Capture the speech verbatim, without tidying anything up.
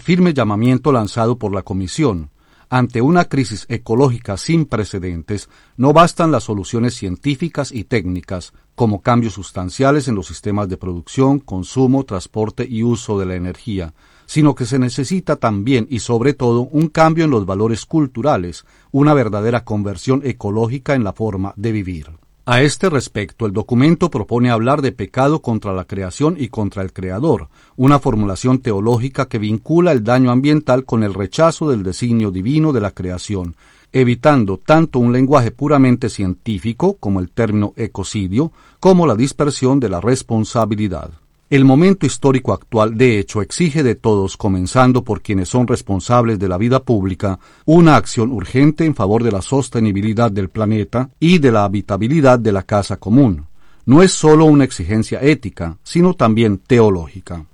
firme llamamiento lanzado por la Comisión. Ante una crisis ecológica sin precedentes, no bastan las soluciones científicas y técnicas, como cambios sustanciales en los sistemas de producción, consumo, transporte y uso de la energía, sino que se necesita también y sobre todo un cambio en los valores culturales, una verdadera conversión ecológica en la forma de vivir. A este respecto, el documento propone hablar de pecado contra la creación y contra el creador, una formulación teológica que vincula el daño ambiental con el rechazo del designio divino de la creación, evitando tanto un lenguaje puramente científico, como el término ecocidio, como la dispersión de la responsabilidad. El momento histórico actual, de hecho, exige de todos, comenzando por quienes son responsables de la vida pública, una acción urgente en favor de la sostenibilidad del planeta y de la habitabilidad de la casa común. No es solo una exigencia ética, sino también teológica.